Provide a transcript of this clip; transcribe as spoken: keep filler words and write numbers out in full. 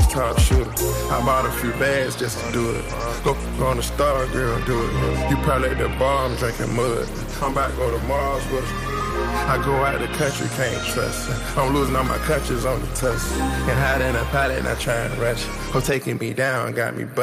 top shooter. I bought a few bags just to do it. Go on the star, girl, do it. You probably at the bar, I'm drinking mud. I'm about to go to Mars with her. I go out the country, can't trust her. I'm losing all my clutches on the tussle. And hide in a pilot, not trying to rush her. Her taking me down, got me